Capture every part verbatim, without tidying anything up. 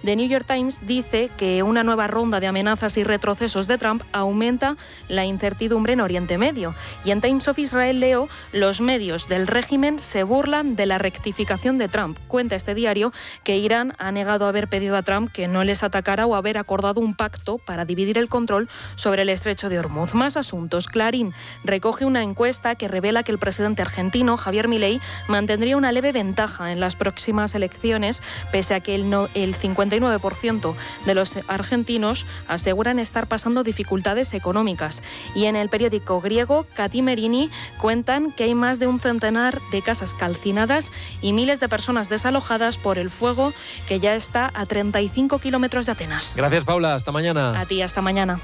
The New York Times dice que una nueva ronda de amenazas y retrocesos de Trump aumenta la incertidumbre en Oriente Medio. Y en Times of Israel leo: los medios del régimen se burlan de la rectificación de Trump. Cuenta este diario que Irán ha negado haber pedido a Trump que no les atacara o haber acordado un pacto para dividir el control sobre el estrecho de Hormuz. Más asuntos. Clarín recoge una encuesta que revela que el presidente argentino, Javier Milei, mantendría una leve ventaja en las próximas elecciones, pese a que el, no, el cincuenta y nueve por ciento de los argentinos aseguran estar pasando dificultades económicas. Y en el periódico griego Katimerini cuentan que hay más de un centenar de casas calcinadas y miles de personas desalojadas por el fuego que ya está a treinta y cinco kilómetros de Atenas. Gracias, Paula. Hasta mañana. A ti, hasta mañana.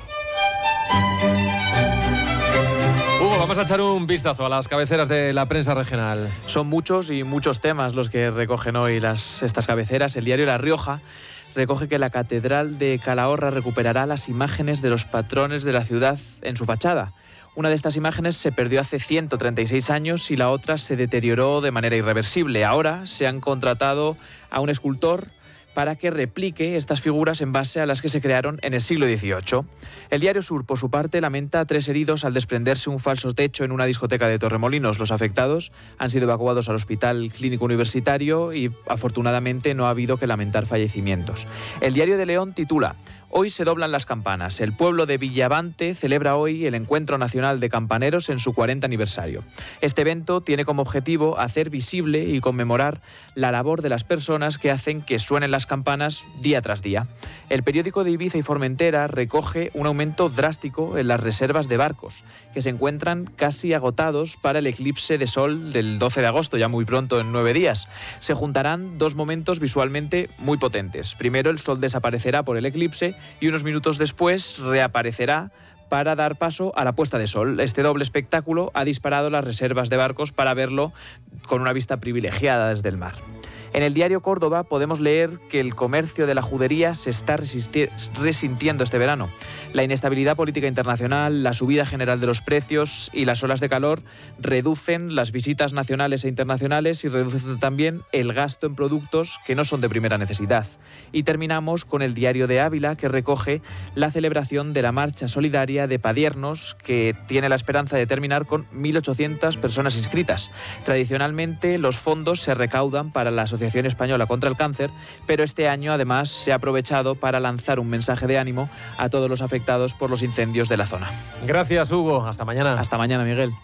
Hugo, vamos a echar un vistazo a las cabeceras de la prensa regional. Son muchos y muchos temas los que recogen hoy las, estas cabeceras. El diario La Rioja recoge que la Catedral de Calahorra recuperará las imágenes de los patrones de la ciudad en su fachada. Una de estas imágenes se perdió hace ciento treinta y seis años y la otra se deterioró de manera irreversible. Ahora se han contratado a un escultor para que replique estas figuras en base a las que se crearon en el siglo dieciocho. El diario Sur, por su parte, lamenta a tres heridos al desprenderse un falso techo en una discoteca de Torremolinos. Los afectados han sido evacuados al Hospital Clínico Universitario y, afortunadamente, no ha habido que lamentar fallecimientos. El diario de León titula: hoy se doblan las campanas. El pueblo de Villavante celebra hoy el Encuentro Nacional de Campaneros en su cuarenta aniversario. Este evento tiene como objetivo hacer visible y conmemorar la labor de las personas que hacen que suenen las campanas día tras día. El periódico de Ibiza y Formentera recoge un aumento drástico en las reservas de barcos, que se encuentran casi agotados para el eclipse de sol del doce de agosto, ya muy pronto, en nueve días. Se juntarán dos momentos visualmente muy potentes. Primero, el sol desaparecerá por el eclipse y unos minutos después reaparecerá para dar paso a la puesta de sol. Este doble espectáculo ha disparado las reservas de barcos para verlo con una vista privilegiada desde el mar. En el diario Córdoba podemos leer que el comercio de la judería se está resisti- resintiendo este verano. La inestabilidad política internacional, la subida general de los precios y las olas de calor reducen las visitas nacionales e internacionales y reducen también el gasto en productos que no son de primera necesidad. Y terminamos con el diario de Ávila, que recoge la celebración de la marcha solidaria de Padiernos, que tiene la esperanza de terminar con mil ochocientas personas inscritas. Tradicionalmente los fondos se recaudan para la Asociación Española contra el Cáncer, pero este año además se ha aprovechado para lanzar un mensaje de ánimo a todos los afectados por los incendios de la zona. Gracias, Hugo. Hasta mañana. Hasta mañana, Miguel.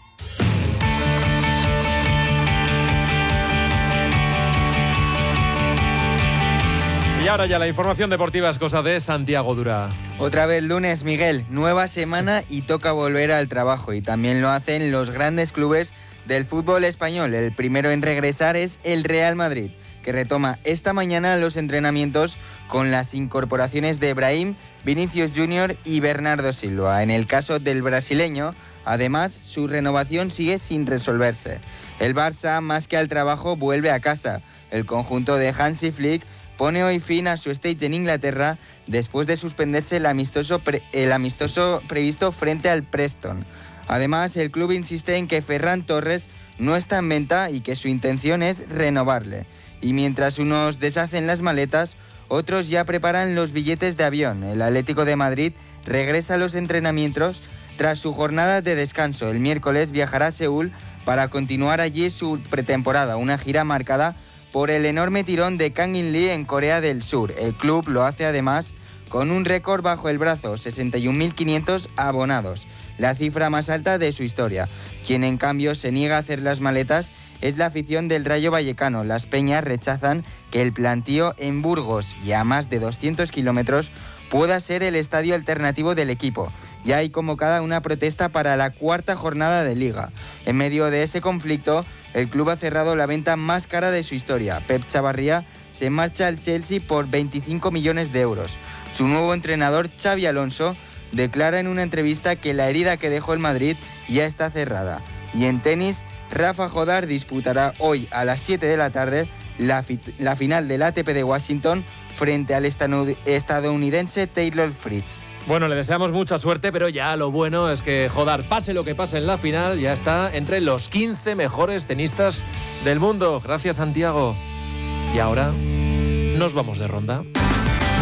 Y ahora ya la información deportiva es cosa de Santiago Dura. Otra vez lunes, Miguel. Nueva semana y toca volver al trabajo. Y también lo hacen los grandes clubes del fútbol español. El primero en regresar es el Real Madrid, que retoma esta mañana los entrenamientos con las incorporaciones de Brahim, Vinicius Junior y Bernardo Silva. En el caso del brasileño, además, su renovación sigue sin resolverse. El Barça, más que al trabajo, vuelve a casa. El conjunto de Hansi Flick pone hoy fin a su stage en Inglaterra después de suspenderse el amistoso, pre- el amistoso previsto frente al Preston. Además, el club insiste en que Ferran Torres no está en venta y que su intención es renovarle. Y mientras unos deshacen las maletas, otros ya preparan los billetes de avión. El Atlético de Madrid regresa a los entrenamientos tras su jornada de descanso. El miércoles viajará a Seúl para continuar allí su pretemporada, una gira marcada por el enorme tirón de Kangin Lee en Corea del Sur. El club lo hace además con un récord bajo el brazo, sesenta y un mil quinientos abonados, la cifra más alta de su historia. Quien en cambio se niega a hacer las maletas es la afición del Rayo Vallecano. Las peñas rechazan que el plantío en Burgos y a más de doscientos kilómetros pueda ser el estadio alternativo del equipo. Ya hay convocada una protesta para la cuarta jornada de Liga. En medio de ese conflicto, el club ha cerrado la venta más cara de su historia. Pep Chavarría se marcha al Chelsea por veinticinco millones de euros. Su nuevo entrenador, Xabi Alonso, declara en una entrevista que la herida que dejó el Madrid ya está cerrada. Y en tenis, Rafa Jodar disputará hoy a las siete de la tarde la, fi- la final del A T P de Washington frente al estanu- estadounidense Taylor Fritz. Bueno, le deseamos mucha suerte, pero ya lo bueno es que Jodar, pase lo que pase en la final, ya está entre los quince mejores tenistas del mundo. Gracias, Santiago. Y ahora nos vamos de ronda.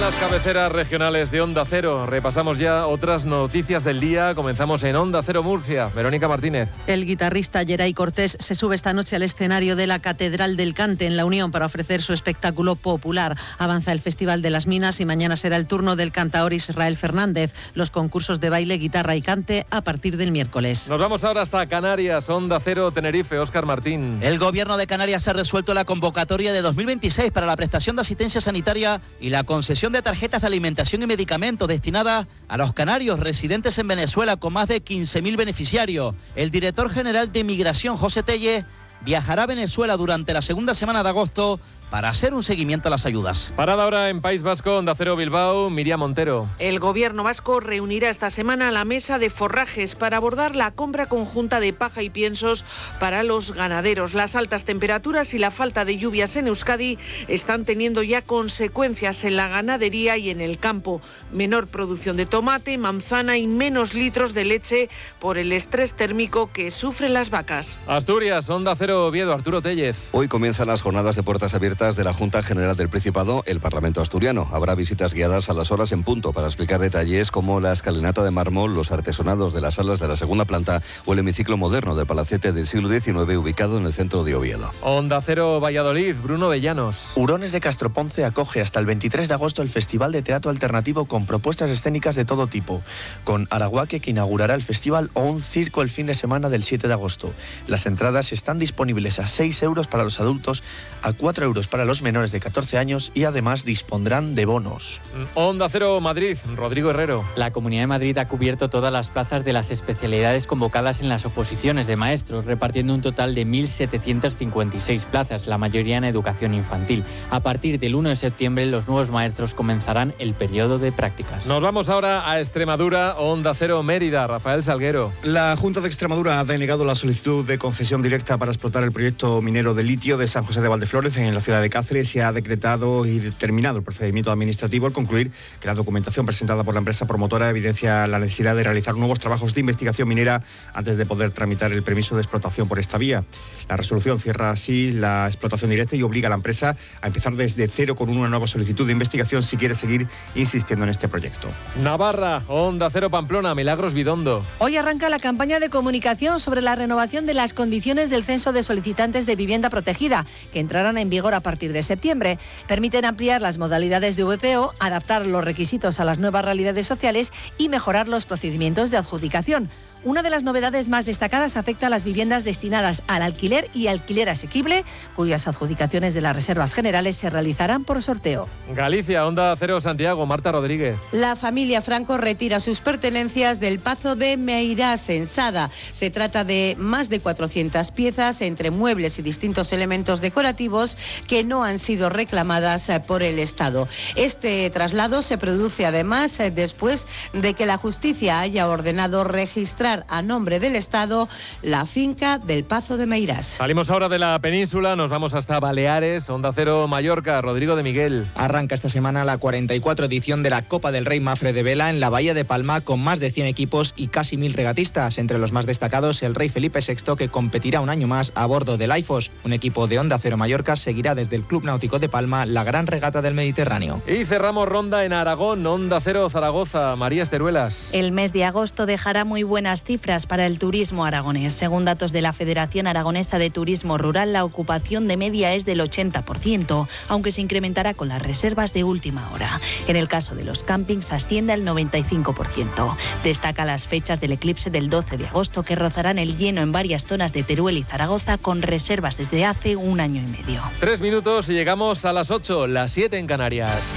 las cabeceras regionales de Onda Cero. Repasamos ya otras noticias del día. Comenzamos en Onda Cero Murcia. Verónica Martínez. El guitarrista Geray Cortés se sube esta noche al escenario de la Catedral del Cante en La Unión para ofrecer su espectáculo popular. Avanza el Festival de las Minas y mañana será el turno del cantaor Israel Fernández. Los concursos de baile, guitarra y cante a partir del miércoles. Nos vamos ahora hasta Canarias. Onda Cero Tenerife. Óscar Martín. El gobierno de Canarias ha resuelto la convocatoria de dos mil veintiséis para la prestación de asistencia sanitaria y la concesión de tarjetas de alimentación y medicamentos destinadas a los canarios residentes en Venezuela con más de quince mil beneficiarios. El director general de Migración, José Tellez, viajará a Venezuela durante la segunda semana de agosto para hacer un seguimiento a las ayudas. Parada ahora en País Vasco, Onda Cero Bilbao, Miriam Montero. El gobierno vasco reunirá esta semana la mesa de forrajes para abordar la compra conjunta de paja y piensos para los ganaderos. Las altas temperaturas y la falta de lluvias en Euskadi están teniendo ya consecuencias en la ganadería y en el campo. Menor producción de tomate, manzana y menos litros de leche por el estrés térmico que sufren las vacas. Asturias, Onda Cero Oviedo, Arturo Tellez. Hoy comienzan las jornadas de puertas abiertas de la Junta General del Principado, el Parlamento asturiano. Habrá visitas guiadas a las horas en punto para explicar detalles como la escalinata de mármol, los artesonados de las salas de la segunda planta o el hemiciclo moderno del palacete del siglo diecinueve ubicado en el centro de Oviedo. Onda Cero Valladolid, Bruno Bellanos. Hurones de Castroponce acoge hasta el veintitrés de agosto el Festival de Teatro Alternativo con propuestas escénicas de todo tipo, con Araguaque, que inaugurará el festival, o un circo el fin de semana del siete de agosto. Las entradas están disponibles a seis euros para los adultos, a cuatro euros para los menores de catorce años y además dispondrán de bonos. Onda Cero Madrid, Rodrigo Herrero. La Comunidad de Madrid ha cubierto todas las plazas de las especialidades convocadas en las oposiciones de maestros, repartiendo un total de mil setecientas cincuenta y seis plazas, la mayoría en educación infantil. A partir del uno de septiembre, los nuevos maestros comenzarán el periodo de prácticas. Nos vamos ahora a Extremadura, Onda Cero Mérida, Rafael Salguero. La Junta de Extremadura ha denegado la solicitud de concesión directa para explotar el proyecto minero de litio de San José de Valdeflores en la ciudad de Cáceres. Se ha decretado y determinado el procedimiento administrativo al concluir que la documentación presentada por la empresa promotora evidencia la necesidad de realizar nuevos trabajos de investigación minera antes de poder tramitar el permiso de explotación por esta vía. La resolución cierra así la explotación directa y obliga a la empresa a empezar desde cero con una nueva solicitud de investigación si quiere seguir insistiendo en este proyecto. Navarra, Onda Cero Pamplona, Milagros Bidondo. Hoy arranca la campaña de comunicación sobre la renovación de las condiciones del censo de solicitantes de vivienda protegida, que entrarán en vigor a partir de septiembre. Permiten ampliar las modalidades de V P O, adaptar los requisitos a las nuevas realidades sociales y mejorar los procedimientos de adjudicación. Una de las novedades más destacadas afecta a las viviendas destinadas al alquiler y alquiler asequible, cuyas adjudicaciones de las reservas generales se realizarán por sorteo. Galicia, Onda Cero Santiago, Marta Rodríguez. La familia Franco retira sus pertenencias del Pazo de Meirás, en Sada. Se trata de más de cuatrocientas piezas entre muebles y distintos elementos decorativos que no han sido reclamadas por el Estado. Este traslado se produce además después de que la justicia haya ordenado registrar a nombre del Estado la finca del Pazo de Meirás. Salimos ahora de la península, nos vamos hasta Baleares, Onda Cero Mallorca, Rodrigo de Miguel. Arranca esta semana la cuarenta y cuatro edición de la Copa del Rey Mafre de Vela en la Bahía de Palma, con más de cien equipos y casi mil regatistas. Entre los más destacados, el Rey Felipe sexto, que competirá un año más a bordo del AIFOS. Un equipo de Onda Cero Mallorca seguirá desde el Club Náutico de Palma la gran regata del Mediterráneo. Y cerramos ronda en Aragón, Onda Cero Zaragoza, María Esteruelas. El mes de agosto dejará muy buenas cifras para el turismo aragonés. Según datos de la Federación Aragonesa de Turismo Rural, la ocupación de media es del ochenta por ciento, aunque se incrementará con las reservas de última hora. En el caso de los campings asciende al noventa y cinco por ciento. Destaca las fechas del eclipse del doce de agosto, que rozarán el lleno en varias zonas de Teruel y Zaragoza, con reservas desde hace un año y medio. Tres minutos y llegamos a las ocho, las siete en Canarias.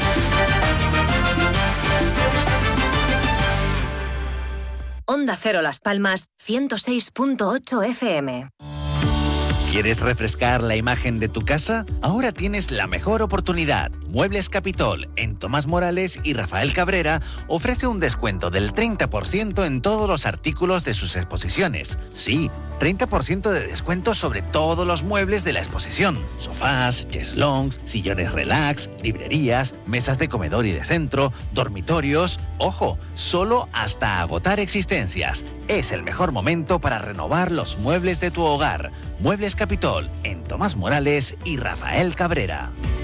Onda Cero Las Palmas, ciento seis punto ocho F M. ¿Quieres refrescar la imagen de tu casa? Ahora tienes la mejor oportunidad. Muebles Capitol, en Tomás Morales y Rafael Cabrera, ofrece un descuento del treinta por ciento en todos los artículos de sus exposiciones. Sí, treinta por ciento de descuento sobre todos los muebles de la exposición. Sofás, cheslongs, sillones relax, librerías, mesas de comedor y de centro, dormitorios. ¡Ojo! Solo hasta agotar existencias. Es el mejor momento para renovar los muebles de tu hogar. Muebles Capitol, en Tomás Morales y Rafael Cabrera.